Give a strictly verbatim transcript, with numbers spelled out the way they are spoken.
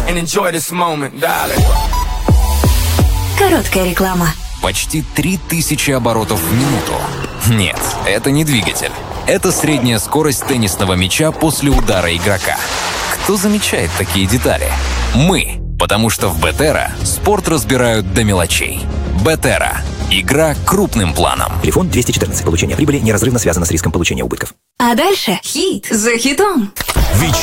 and enjoy this moment, darling. Короткая реклама. Почти три тысячи оборотов в минуту. Нет, это не двигатель. Это средняя скорость теннисного мяча после удара игрока. Кто замечает такие детали? Мы. Потому что в Бетера спорт разбирают до мелочей. Бетера. Игра крупным планом. Телефон двести четырнадцать. Получение прибыли неразрывно связано с риском получения убытков. А дальше хит за хитом. Вечер